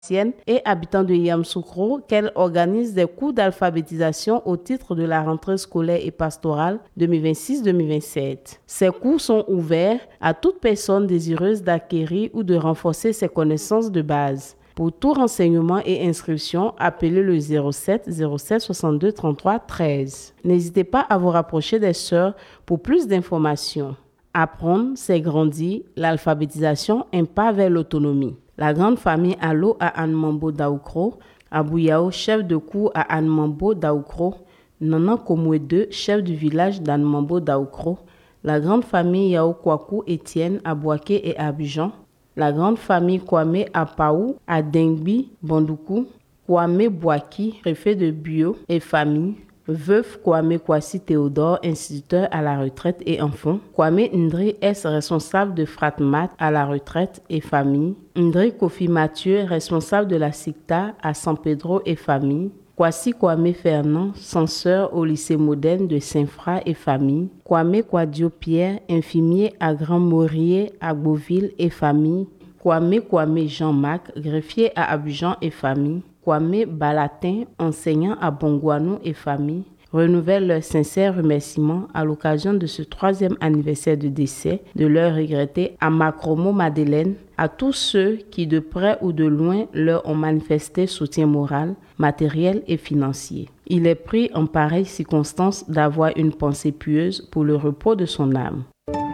et habitants de Yamoussoukro qu'elle organise des cours d'alphabétisation au titre de la rentrée scolaire et pastorale 2026-2027. Ces cours sont ouverts à toute personne désireuse d'acquérir ou de renforcer ses connaissances de base. Pour tout renseignement et inscription, appelez le 07 62 33 13. N'hésitez pas à vous rapprocher des sœurs pour plus d'informations. Apprendre, c'est grandir. L'alphabétisation, un pas vers l'autonomie. La grande famille Allo à Anne-Mambo Daoukro, Abouyao, chef de cour à Anne-Mambo Daoukro, Nana Komwe 2, chef du village d'Anne-Mambo Daoukro, la grande famille Yao Kwaku Étienne à Boaké et Abidjan, la grande famille Kwame à Paou, à Dengbi, Bandoukou, Kwame Boaki, préfet de Bio et famille, Veuf Kwame Kwasi Théodore, instituteur à la retraite et enfants. Kwame Ndri est responsable de Fratmat à la retraite et famille. Ndri Kofi Mathieu, responsable de la SICTA à San Pedro et famille. Kwasi Kwame Fernand, censeur au lycée moderne de Saint-Fra et famille. Kwame Kwadio Pierre, infirmier à Grand Maurier à Beauville et famille. Kwame Jean-Marc, greffier à Abidjan et famille. Kwame Balatin, enseignant à Bongouanou et famille, renouvellent leurs sincères remerciements à l'occasion de ce 3e anniversaire de décès de leur regretté Amakromo Madeleine, à tous ceux qui de près ou de loin leur ont manifesté soutien moral, matériel et financier. Il est pris en pareille circonstance d'avoir une pensée pieuse pour le repos de son âme.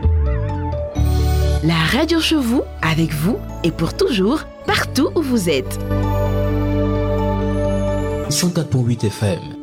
La radio chez vous, avec vous et pour toujours, partout où vous êtes. 104.8 FM